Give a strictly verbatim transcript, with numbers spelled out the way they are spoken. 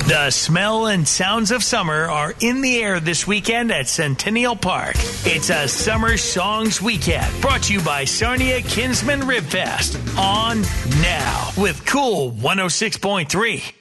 The smell and sounds of summer are in the air this weekend at Centennial Park. It's a Summer Songs Weekend brought to you by Sarnia Kinsman Rib Fest on now with Cool one oh six point three.